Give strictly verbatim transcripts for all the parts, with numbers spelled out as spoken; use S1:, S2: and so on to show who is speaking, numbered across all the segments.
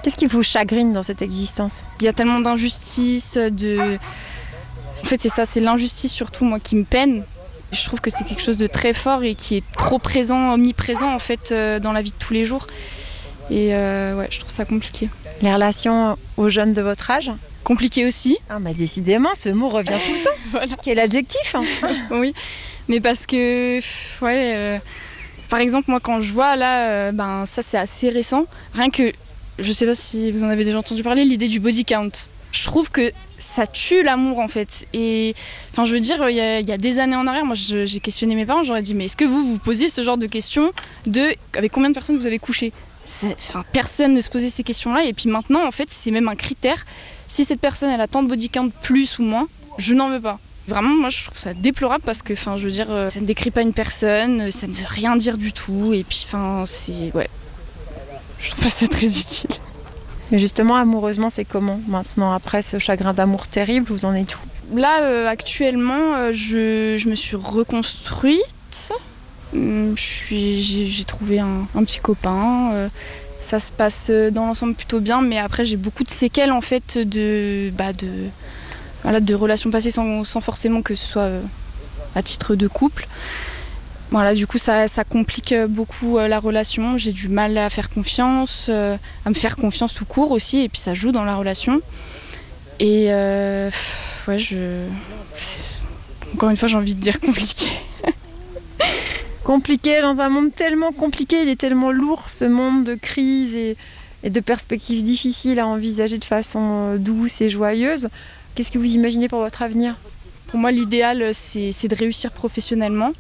S1: Qu'est-ce qui vous chagrine dans cette existence ?
S2: Il y a tellement d'injustice, de... En fait, c'est ça, c'est l'injustice surtout, moi, qui me peine. Je trouve que c'est quelque chose de très fort et qui est trop présent, omniprésent, en fait, euh, dans la vie de tous les jours. Et euh, ouais, je trouve ça compliqué.
S1: Les relations aux jeunes de votre âge ?
S2: Compliqué aussi.
S1: Ah, bah décidément, ce mot revient tout le temps.
S2: Voilà.
S1: Quel adjectif hein.
S2: Oui, mais parce que, ouais, euh, par exemple, moi, quand je vois, là, euh, ben, ça, c'est assez récent. Rien que, je sais pas si vous en avez déjà entendu parler, l'idée du body count. Je trouve que ça tue l'amour, en fait. Et, enfin, je veux dire, il y a, il y a des années en arrière, moi, je, j'ai questionné mes parents, j'aurais dit, mais est-ce que vous vous posiez ce genre de questions de avec combien de personnes vous avez couché ? C'est, enfin, personne ne se posait ces questions-là. Et puis maintenant, en fait, c'est même un critère. Si cette personne, elle a tant de body count plus ou moins, je n'en veux pas. Vraiment, moi, je trouve ça déplorable parce que, enfin, je veux dire, ça ne décrit pas une personne, ça ne veut rien dire du tout. Et puis, enfin, c'est... Ouais. Je trouve pas ça très utile.
S1: Mais justement, amoureusement, c'est comment maintenant, après ce chagrin d'amour terrible, vous en êtes où ?
S2: Là, euh, actuellement, euh, je, je me suis reconstruite. Je suis, j'ai, j'ai trouvé un, un petit copain. Euh, ça se passe dans l'ensemble plutôt bien, mais après, j'ai beaucoup de séquelles, en fait, de... Bah, de Voilà, de relations passées sans, sans forcément que ce soit euh, à titre de couple. Voilà, du coup, ça, ça complique beaucoup euh, la relation. J'ai du mal à faire confiance, euh, à me faire confiance tout court aussi, et puis ça joue dans la relation. Et euh, ouais, je... C'est... Encore une fois, j'ai envie de dire compliqué.
S1: Compliqué dans un monde tellement compliqué, il est tellement lourd, ce monde de crise et, et de perspectives difficiles à envisager de façon douce et joyeuse. Qu'est-ce que vous imaginez pour votre avenir ?
S2: Pour moi, l'idéal, c'est, c'est de réussir professionnellement,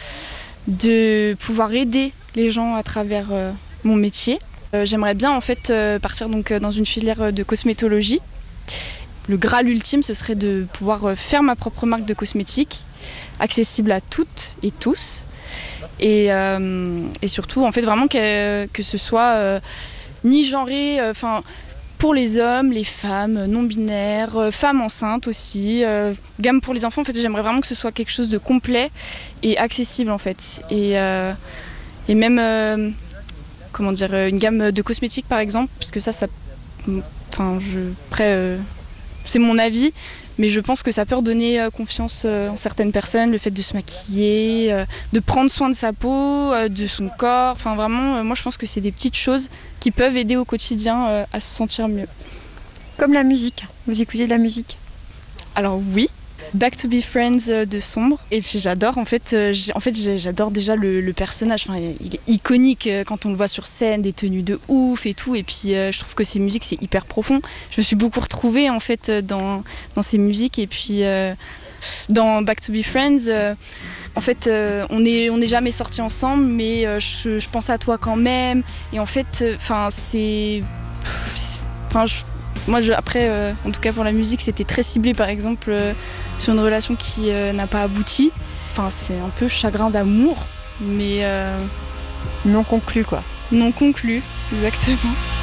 S2: de pouvoir aider les gens à travers euh, mon métier. Euh, j'aimerais bien en fait euh, partir donc, euh, dans une filière de cosmétologie. Le Graal ultime, ce serait de pouvoir euh, faire ma propre marque de cosmétiques, accessible à toutes et tous. Et, euh, et surtout, en fait, vraiment que, que ce soit euh, ni genré, enfin... Euh, pour les hommes, les femmes, non-binaires, euh, femmes enceintes aussi, euh, gamme pour les enfants. En fait, j'aimerais vraiment que ce soit quelque chose de complet et accessible en fait. Et, euh, et même, euh, comment dire, une gamme de cosmétiques par exemple, parce que ça, ça, enfin, je, après, euh, c'est mon avis, mais je pense que ça peut redonner euh, confiance euh, en certaines personnes, le fait de se maquiller, euh, de prendre soin de sa peau, euh, de son corps. Enfin, vraiment, euh, moi, je pense que c'est des petites choses qui peuvent aider au quotidien euh, à se sentir mieux.
S1: Comme la musique. Vous écoutez de la musique ?
S2: Alors oui, Back to be Friends euh, de Sombre. Et puis j'adore, en fait, euh, en fait j'adore déjà le, le personnage. Enfin, il est iconique euh, quand on le voit sur scène, des tenues de ouf et tout. Et puis euh, je trouve que ses musiques, c'est hyper profond. Je me suis beaucoup retrouvée en fait dans, dans ses musiques. Et puis euh, dans Back to be Friends, euh, en fait, euh, on n'est on est jamais sortis ensemble, mais euh, je, je pense à toi quand même. Et en fait, enfin, euh, c'est... Enfin, moi, je, après, euh, en tout cas pour la musique, c'était très ciblé, par exemple, euh, sur une relation qui euh, n'a pas abouti. Enfin, c'est un peu chagrin d'amour, mais... Euh,
S1: non conclu, quoi.
S2: Non conclu, exactement.